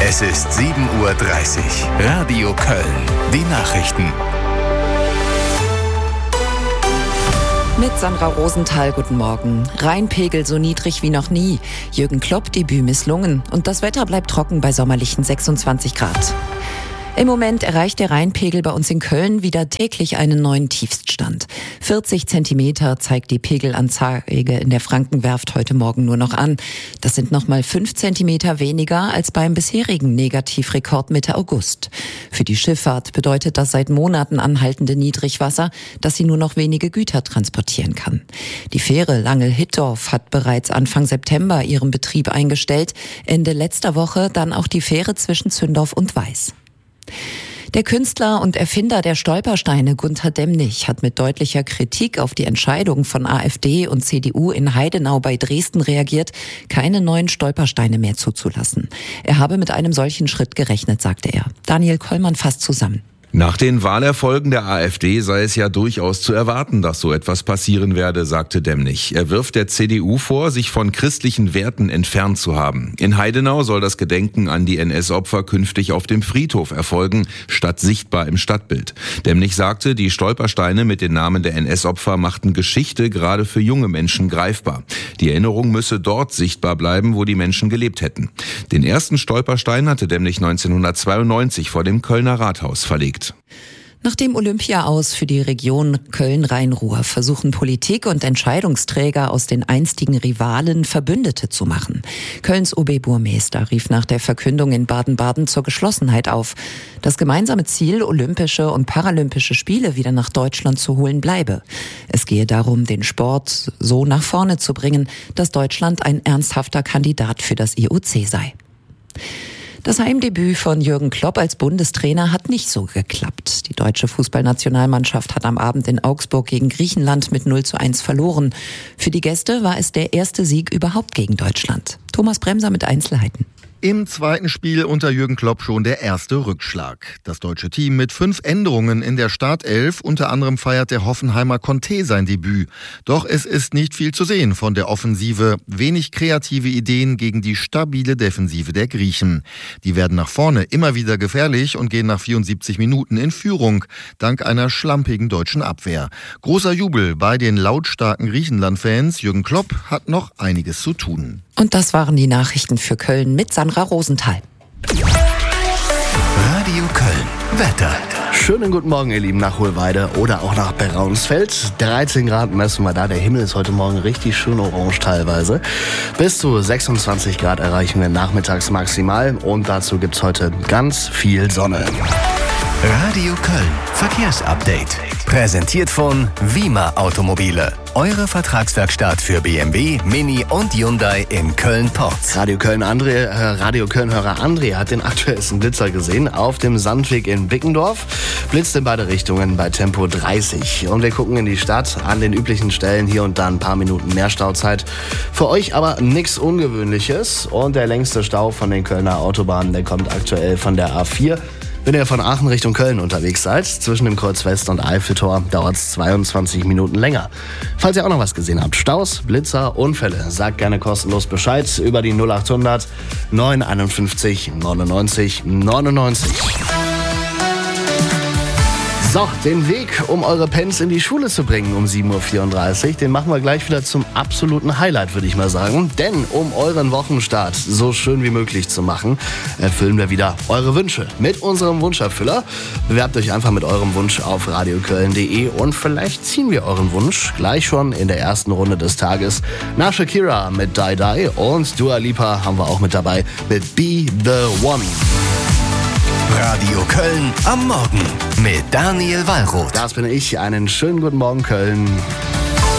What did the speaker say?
Es ist 7:30 Uhr. Radio Köln. Die Nachrichten. Mit Sandra Rosenthal, guten Morgen. Rheinpegel so niedrig wie noch nie. Jürgen Klopp Debüt misslungen. Und das Wetter bleibt trocken bei sommerlichen 26 Grad. Im Moment erreicht der Rheinpegel bei uns in Köln wieder täglich einen neuen Tiefststand. 40 Zentimeter zeigt die Pegelanzeige in der Frankenwerft heute Morgen nur noch an. Das sind nochmal 5 Zentimeter weniger als beim bisherigen Negativrekord Mitte August. Für die Schifffahrt bedeutet das seit Monaten anhaltende Niedrigwasser, dass sie nur noch wenige Güter transportieren kann. Die Fähre Langel-Hittorf hat bereits Anfang September ihren Betrieb eingestellt. Ende letzter Woche dann auch die Fähre zwischen Zündorf und Weiß. Der Künstler und Erfinder der Stolpersteine Gunter Demnig hat mit deutlicher Kritik auf die Entscheidung von AfD und CDU in Heidenau bei Dresden reagiert, keine neuen Stolpersteine mehr zuzulassen. Er habe mit einem solchen Schritt gerechnet, sagte er. Daniel Kollmann fasst zusammen. Nach den Wahlerfolgen der AfD sei es ja durchaus zu erwarten, dass so etwas passieren werde, sagte Demnig. Er wirft der CDU vor, sich von christlichen Werten entfernt zu haben. In Heidenau soll das Gedenken an die NS-Opfer künftig auf dem Friedhof erfolgen, statt sichtbar im Stadtbild. Demnig sagte, die Stolpersteine mit den Namen der NS-Opfer machten Geschichte gerade für junge Menschen greifbar. Die Erinnerung müsse dort sichtbar bleiben, wo die Menschen gelebt hätten. Den ersten Stolperstein hatte Demnig 1992 vor dem Kölner Rathaus verlegt. Nach dem Olympia-Aus für die Region Köln-Rhein-Ruhr versuchen Politik und Entscheidungsträger aus den einstigen Rivalen Verbündete zu machen. Kölns OB-Burmeister rief nach der Verkündung in Baden-Baden zur Geschlossenheit auf. Das gemeinsame Ziel, Olympische und Paralympische Spiele wieder nach Deutschland zu holen, bleibe. Es gehe darum, den Sport so nach vorne zu bringen, dass Deutschland ein ernsthafter Kandidat für das IOC sei. Das Heimdebüt von Jürgen Klopp als Bundestrainer hat nicht so geklappt. Die deutsche Fußballnationalmannschaft hat am Abend in Augsburg gegen Griechenland mit 0:1 verloren. Für die Gäste war es der erste Sieg überhaupt gegen Deutschland. Thomas Bremser mit Einzelheiten. Im zweiten Spiel unter Jürgen Klopp schon der erste Rückschlag. Das deutsche Team mit 5 Änderungen in der Startelf. Unter anderem feiert der Hoffenheimer Conte sein Debüt. Doch es ist nicht viel zu sehen von der Offensive. Wenig kreative Ideen gegen die stabile Defensive der Griechen. Die werden nach vorne immer wieder gefährlich und gehen nach 74 Minuten in Führung, dank einer schlampigen deutschen Abwehr. Großer Jubel bei den lautstarken Griechenland-Fans. Jürgen Klopp hat noch einiges zu tun. Und das waren die Nachrichten für Köln mit Sandra Rosenthal. Radio Köln. Wetter. Schönen guten Morgen, ihr Lieben, nach Hohlweide oder auch nach Beraunsfeld. 13 Grad messen wir da. Der Himmel ist heute Morgen richtig schön orange teilweise. Bis zu 26 Grad erreichen wir nachmittags maximal. Und dazu gibt's heute ganz viel Sonne. Radio Köln. Verkehrsupdate. Präsentiert von Wima Automobile. Eure Vertragswerkstatt für BMW, Mini und Hyundai in Köln-Porz. Radio Köln-Hörer André hat den aktuellsten Blitzer gesehen auf dem Sandweg in Bickendorf. Blitzt in beide Richtungen bei Tempo 30. Und wir gucken in die Stadt an den üblichen Stellen. Hier und da ein paar Minuten mehr Stauzeit. Für euch aber nichts Ungewöhnliches. Und der längste Stau von den Kölner Autobahnen, der kommt aktuell von der A4. Wenn ihr von Aachen Richtung Köln unterwegs seid, zwischen dem Kreuz West und Eiffeltor, dauert es 22 Minuten länger. Falls ihr auch noch was gesehen habt, Staus, Blitzer, Unfälle, sagt gerne kostenlos Bescheid über die 0800 951 99 99. So, den Weg, um eure Pens in die Schule zu bringen um 7:34 Uhr, den machen wir gleich wieder zum absoluten Highlight, würde ich mal sagen. Denn um euren Wochenstart so schön wie möglich zu machen, erfüllen wir wieder eure Wünsche mit unserem Wunscherfüller. Bewerbt euch einfach mit eurem Wunsch auf radioköln.de und vielleicht ziehen wir euren Wunsch gleich schon in der ersten Runde des Tages. Nach Shakira mit Die Die und Dua Lipa haben wir auch mit dabei mit Be The One. Radio Köln am Morgen mit Daniel Wallroth. Das bin ich. Einen schönen guten Morgen, Köln.